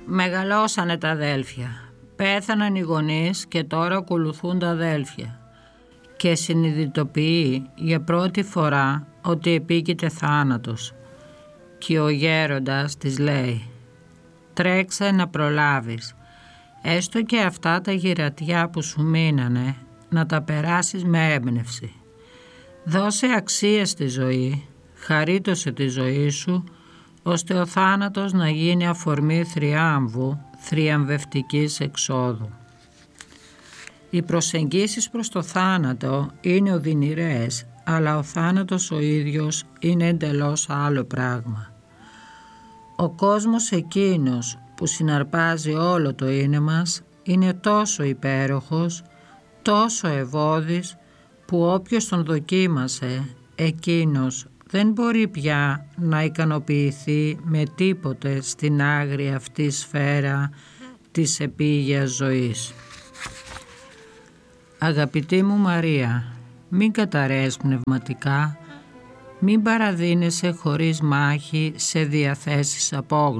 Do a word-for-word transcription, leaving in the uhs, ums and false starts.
Μεγαλώσανε τα αδέλφια. Πέθαναν οι γονείς και τώρα ακολουθούν τα αδέλφια. Και συνειδητοποιεί για πρώτη φορά ότι επίκειται θάνατος. Και ο γέροντας της λέει: «Τρέξε να προλάβεις. Έστω και αυτά τα γυρατιά που σου μείνανε, να τα περάσεις με έμπνευση. Δώσε αξία στη ζωή, χαρίτωσε τη ζωή σου, ώστε ο θάνατος να γίνει αφορμή θριάμβου, θριαμβευτικής εξόδου». Οι προσεγγίσεις προς το θάνατο είναι οδυνηρές, αλλά ο θάνατος ο ίδιος είναι εντελώς άλλο πράγμα. Ο κόσμος εκείνος που συναρπάζει όλο το είναι μας είναι τόσο υπέροχος, τόσο ευώδης, που όποιος τον δοκίμασε, εκείνος δεν μπορεί πια να ικανοποιηθεί με τίποτε στην άγρια αυτή σφαίρα της επίγειας ζωής. Αγαπητή μου Μαρία, μην καταρρέεις πνευματικά, μην παραδίνεσαι χωρίς μάχη σε διαθέσεις απόγνωσης.